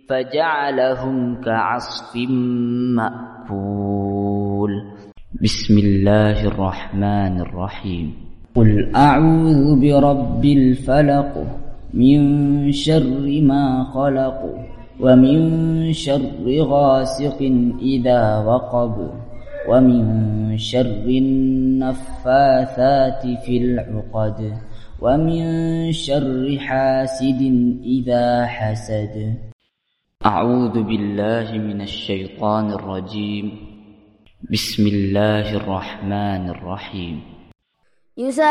فجعلهم كعصف مأكول. بسم الله الرحمن الرحيم. قل أعوذ برب الفلق من شر ما خلق ومن شر غاسق إذا وقب ومن شر النفاثات في العقد ومن شر حاسد إذا حسد. أعوذ بالله من الشيطان الرجيم. بسم الله الرحمن الرحيم.